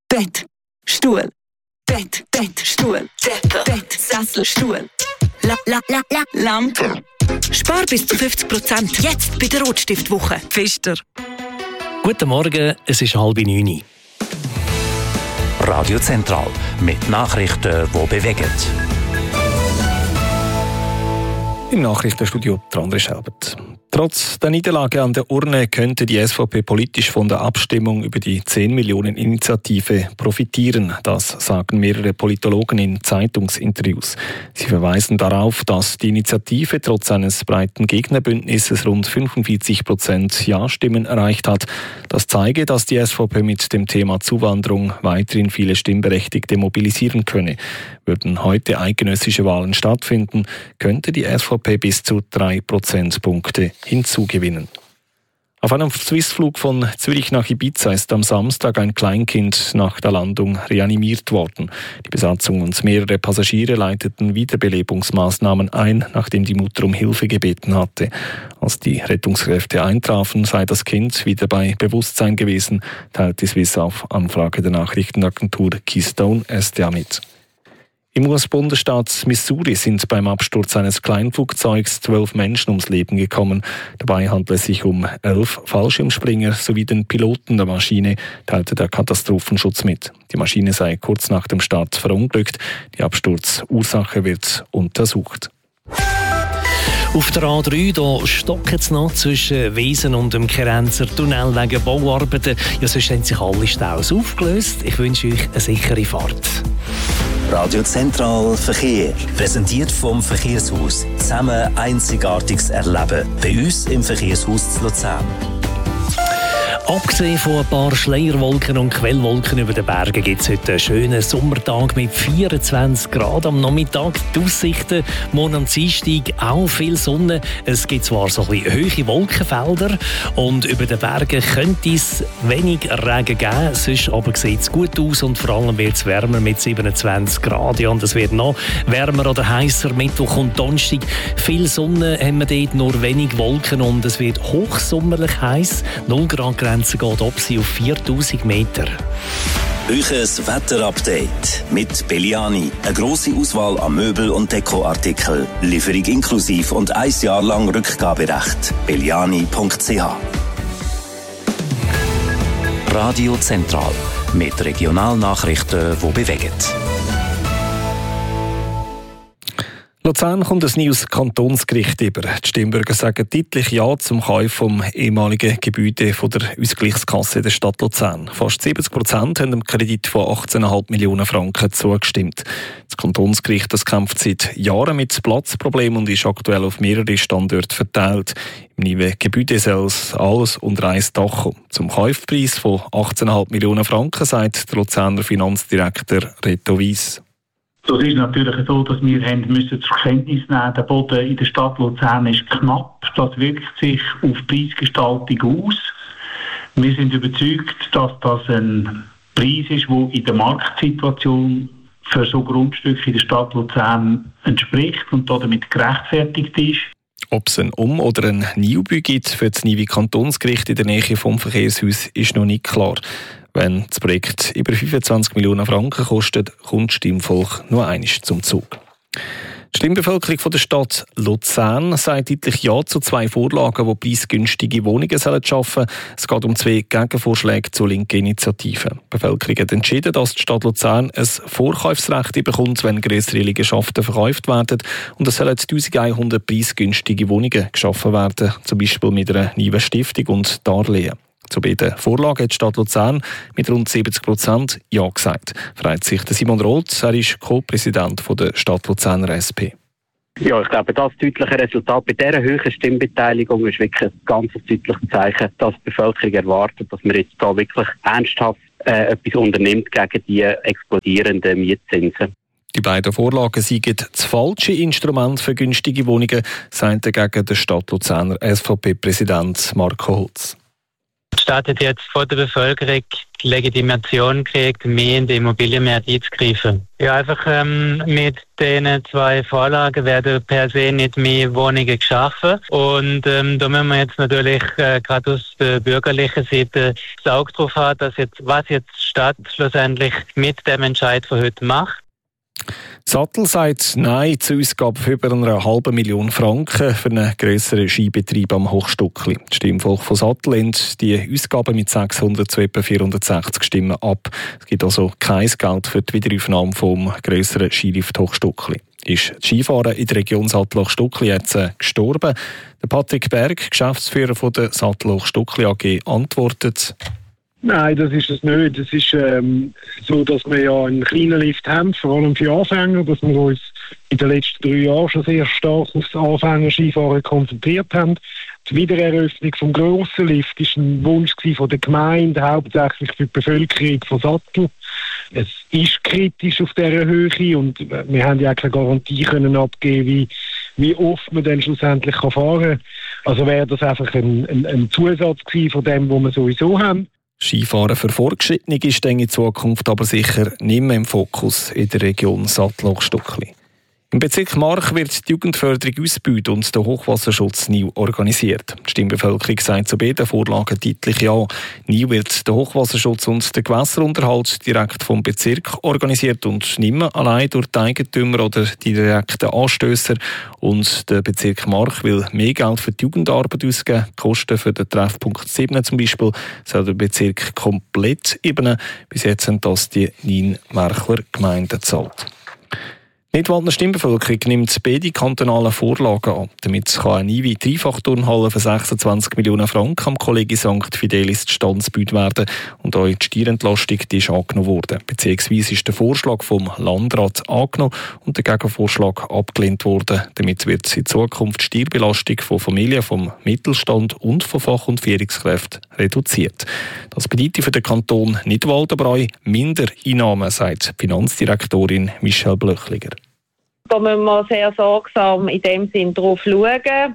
Bett, Stuhl. Bett, Stuhl. Bett, Sessel, Stuhl. Lampe. Spar bis zu 50% jetzt bei der Rotstiftwoche. Pfister. Guten Morgen, es ist 8:30. Radio Zentral mit Nachrichten, die bewegen. Im Nachrichtenstudio André Schelbert. Trotz der Niederlage an der Urne könnte die SVP politisch von der Abstimmung über die 10-Millionen-Initiative profitieren. Das sagen mehrere Politologen in Zeitungsinterviews. Sie verweisen darauf, dass die Initiative trotz eines breiten Gegnerbündnisses rund 45% Ja-Stimmen erreicht hat. Das zeige, dass die SVP mit dem Thema Zuwanderung weiterhin viele Stimmberechtigte mobilisieren könne. Würden heute eidgenössische Wahlen stattfinden, könnte die SVP bis zu 3 Prozentpunkte hinzugewinnen. Auf einem Swissflug von Zürich nach Ibiza ist am Samstag ein Kleinkind nach der Landung reanimiert worden. Die Besatzung und mehrere Passagiere leiteten Wiederbelebungsmaßnahmen ein, nachdem die Mutter um Hilfe gebeten hatte. Als die Rettungskräfte eintrafen, sei das Kind wieder bei Bewusstsein gewesen, teilte Swiss auf Anfrage der Nachrichtenagentur Keystone SDA mit. Im US-Bundesstaat Missouri sind beim Absturz eines Kleinflugzeugs 12 Menschen ums Leben gekommen. Dabei handelt es sich um 11 Fallschirmspringer sowie den Piloten der Maschine, teilte der Katastrophenschutz mit. Die Maschine sei kurz nach dem Start verunglückt. Die Absturzursache wird untersucht. Auf der A3 da stockt es noch zwischen Wiesen und dem Kerenzer Tunnel wegen Bauarbeiten. Ja, sonst haben sich alle Staus aufgelöst. Ich wünsche euch eine sichere Fahrt. Radio Zentral Verkehr. Präsentiert vom Verkehrshaus. Zusammen Einzigartiges erleben. Bei uns im Verkehrshaus zu Luzern. Abgesehen von ein paar Schleierwolken und Quellwolken über den Bergen gibt es heute einen schönen Sommertag mit 24 Grad am Nachmittag. Die Aussichten morgen am Dienstag auch viel Sonne. Es gibt zwar so ein bisschen hohe Wolkenfelder und über den Bergen könnte es wenig Regen geben. Sonst aber sieht es gut aus und vor allem wird es wärmer mit 27 Grad. Ja, und es wird noch wärmer oder heißer Mittwoch und Donnerstag. Viel Sonne haben wir dort, nur wenig Wolken und es wird hochsommerlich heiß. 0 Grad Grenze geht auf 4000 Meter. Euches Wetterupdate mit Belliani. Eine grosse Auswahl an Möbel- und Dekoartikeln. Lieferung inklusiv und 1 Jahr lang Rückgaberecht. Belliani.ch. Radio Zentral mit Regionalnachrichten, die bewegen. Luzern kommt ein neues Kantonsgericht über. Die Stimmbürger sagen deutlich Ja zum Kauf vom ehemaligen Gebäude von der Ausgleichskasse der Stadt Luzern. Fast 70% haben dem Kredit von 18,5 Millionen Franken zugestimmt. Das Kantonsgericht das kämpft seit Jahren mit Platzproblemen und ist aktuell auf mehrere Standorte verteilt. Im neuen Gebäude soll es alles unter ein Dach kommen. Zum Kaufpreis von 18,5 Millionen Franken sagt der Luzerner Finanzdirektor Reto Weiss. Es ist natürlich so, dass wir müssen zur Kenntnis nehmen, der Boden in der Stadt Luzern ist knapp. Das wirkt sich auf die Preisgestaltung aus. Wir sind überzeugt, dass das ein Preis ist, der in der Marktsituation für so Grundstücke in der Stadt Luzern entspricht und damit gerechtfertigt ist. Ob es ein Um- oder ein Neubau gibt für das neue Kantonsgericht in der Nähe vom Verkehrshaus, ist noch nicht klar. Wenn das Projekt über 25 Millionen Franken kostet, kommt das Stimmvolk nur einmal zum Zug. Die Stimmbevölkerung von der Stadt Luzern sagt deutlich Ja zu 2 Vorlagen, die preisgünstige Wohnungen schaffen sollen. Es geht um 2 Gegenvorschläge zur linken Initiative. Die Bevölkerung hat entschieden, dass die Stadt Luzern ein Vorkaufsrecht bekommt, wenn grössere Liegenschaften verkauft werden. Und es sollen 1100 preisgünstige Wohnungen geschaffen werden, zum Beispiel mit einer neuen Stiftung und Darlehen. Zu beiden Vorlagen hat die Stadt Luzern mit rund 70% Ja gesagt. Freut sich Simon Roth, er ist Co-Präsident der Stadt Luzerner SP. Ja, ich glaube, das deutliche Resultat bei dieser hohen Stimmbeteiligung ist wirklich ein ganz deutliches Zeichen, dass die Bevölkerung erwartet, dass man jetzt da wirklich ernsthaft etwas unternimmt gegen die explodierenden Mietzinsen. Die beiden Vorlagen seien das falsche Instrument für günstige Wohnungen, sagt dagegen der Stadt Luzerner SVP-Präsident Marco Holz. Die Stadt hat jetzt von der Bevölkerung die Legitimation gekriegt, mehr in die Immobilienmärkte einzugreifen. Ja, einfach mit diesen 2 Vorlagen werden per se nicht mehr Wohnungen geschaffen. Und da müssen wir jetzt natürlich gerade aus der bürgerlichen Seite das Auge drauf haben, dass was jetzt die Stadt schlussendlich mit dem Entscheid von heute macht. Sattel sagt Nein zur Ausgabe von über 500.000 Franken für einen grösseren Skibetrieb am Hochstuckli. Das Stimmvolk von Sattel lehnt die Ausgaben mit 600 zu etwa 460 Stimmen ab. Es gibt also kein Geld für die Wiederaufnahme vom grösseren Skilift Hochstuckli. Ist das Skifahren in der Region Sattel-Hochstuckli jetzt gestorben? Der Patrick Berg, Geschäftsführer von der Sattel-Hochstuckli AG, antwortet: Nein, das ist es nicht. Es ist so, dass wir ja einen kleinen Lift haben, vor allem für Anfänger, dass wir uns in den letzten 3 Jahren schon sehr stark auf das Anfänger-Skifahren konzentriert haben. Die Wiedereröffnung vom grossen Lift war ein Wunsch von der Gemeinde, hauptsächlich für die Bevölkerung von Sattel. Es ist kritisch auf dieser Höhe und wir haben ja keine Garantie können abgeben, wie oft man dann schlussendlich fahren kann. Also wäre das einfach ein Zusatz gewesen von dem, was wir sowieso haben. Skifahren für Fortgeschrittene ist in Zukunft aber sicher nicht mehr im Fokus in der Region Sattel-Hochstuckli. Im Bezirk March wird die Jugendförderung ausgebaut und der Hochwasserschutz neu organisiert. Die Stimmbevölkerung sagt zu beiden Vorlagen deutlich Ja. Neu wird der Hochwasserschutz und der Gewässerunterhalt direkt vom Bezirk organisiert und nicht mehr allein durch die Eigentümer oder die direkten Anstösser. Und der Bezirk March will mehr Geld für die Jugendarbeit ausgeben. Die Kosten für den Treffpunkt 7 zum Beispiel soll der Bezirk komplett übernehmen. Bis jetzt sind das die 9 Märchler Gemeinden gezahlt. Die Nidwaldner Stimmbevölkerung nimmt beide kantonalen Vorlagen an. Damit kann eine neue Dreifach-Turnhalle für 26 Millionen Franken am Kollegi St. Fidelis Standsbüt werden. Und auch die Steuerentlastung die ist angenommen worden. Beziehungsweise ist der Vorschlag vom Landrat angenommen und der Gegenvorschlag abgelehnt worden. Damit wird in Zukunft die Steuerbelastung von Familien, vom Mittelstand und von Fach- und Führungskräften reduziert. Das bedeutet für den Kanton Nidwald aber auch Mindereinnahmen, sagt die Finanzdirektorin Michelle Blöchliger. Da müssen wir sehr sorgsam in dem Sinn drauf schauen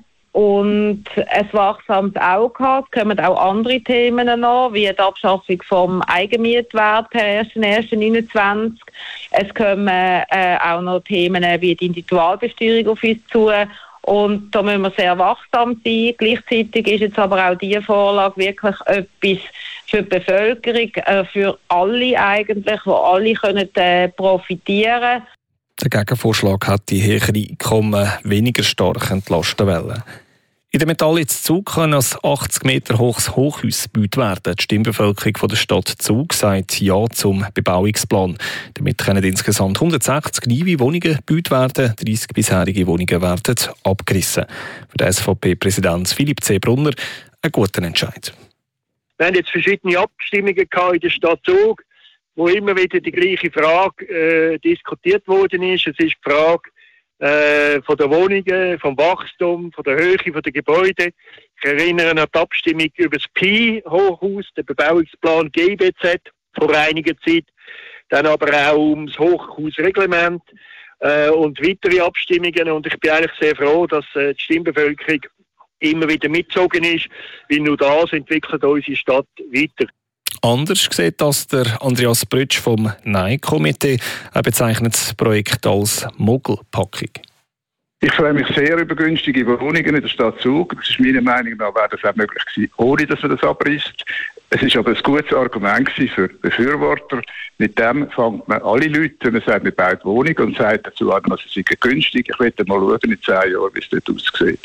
und ein wachsames Auge haben. Es kommen auch andere Themen noch, wie die Abschaffung vom Eigenmietwert per 1.1.29. Es kommen auch noch Themen wie die Individualbesteuerung auf uns zu. Und da müssen wir sehr wachsam sein. Gleichzeitig ist jetzt aber auch diese Vorlage wirklich etwas für die Bevölkerung, für alle eigentlich, wo alle können profitieren können. Der Gegenvorschlag hat die höheren Einkommen weniger stark entlasten wollen. In der Metallitz Zug kann ein 80 Meter hohes Hochhaus gebaut werden. Die Stimmbevölkerung von der Stadt Zug sagt Ja zum Bebauungsplan. Damit können insgesamt 160 neue Wohnungen gebaut werden. 30 bisherige Wohnungen werden abgerissen. Für den SVP-Präsident Philipp C. Brunner ein guter Entscheid. Wir haben jetzt verschiedene Abstimmungen in der Stadt Zug, wo immer wieder die gleiche Frage diskutiert worden ist. Es ist die Frage von der Wohnungen, vom Wachstum, von der Höhe der Gebäude. Ich erinnere an die Abstimmung über das PI-Hochhaus, den Bebauungsplan GBZ vor einiger Zeit. Dann aber auch ums Hochhausreglement und weitere Abstimmungen. Und ich bin eigentlich sehr froh, dass die Stimmbevölkerung immer wieder mitgezogen ist, weil nur das entwickelt unsere Stadt weiter. Anders sieht das der Andreas Brütsch vom Nein-Komitee. Er bezeichnet das Projekt als Mogelpackung. Ich freue mich sehr über günstige Wohnungen in der Stadt Zug. Das ist meiner Meinung nach wäre das auch möglich gewesen, ohne dass man das abreißt. Es ist aber ein gutes Argument für Befürworter. Mit dem fängt man alle Leute, man sagt, man baut Wohnungen und sagt dazu, dass es günstig ist. Ich werde mal schauen in 10 Jahren, wie es dort aussieht.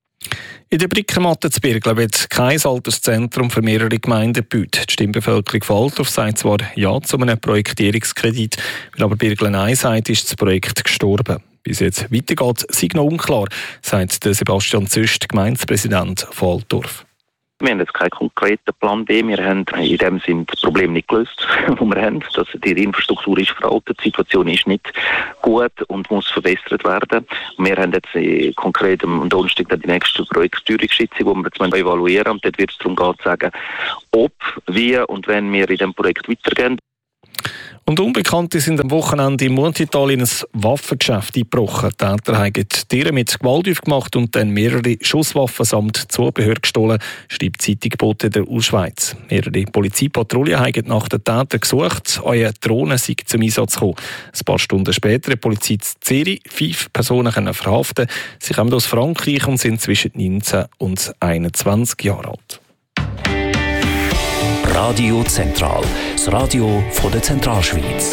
In der Brickenmatte zu Birglen wird kein Alterszentrum für mehrere Gemeinden gebaut. Die Stimmbevölkerung von Altdorf sagt zwar Ja zu einem Projektierungskredit, weil aber Birglen Nein sagt, ist das Projekt gestorben. Bis jetzt weitergeht, sei noch unklar, sagt der Sebastian Züst, Gemeindepräsident von Altdorf. Wir haben jetzt keinen konkreten Plan B. Wir haben in dem Sinne das Problem nicht gelöst, das wir haben. Die Infrastruktur ist veraltet, die Situation ist nicht gut und muss verbessert werden. Wir haben jetzt konkret am Donnerstag die nächste Projektsteuerungssitzung, die wir jetzt evaluieren. Und dort wird es darum gehen, zu sagen, ob, wie und wenn wir in diesem Projekt weitergehen. Und Unbekannte sind am Wochenende im Montital in ein Waffengeschäft eingebrochen. Die Täter haben Tiere mit Gewalt aufgemacht und dann mehrere Schusswaffen samt Zubehör gestohlen, schreibt die Zeitung Bote der Urschweiz. Mehrere Polizeipatrouillen haben nach den Tätern gesucht. Eine Drohne sei zum Einsatz gekommen. Ein paar Stunden später hat die Polizei in Zürich 5 Personen verhaften. Sie kommen aus Frankreich und sind zwischen 19 und 21 Jahre alt. Radio Zentral, das Radio von der Zentralschweiz.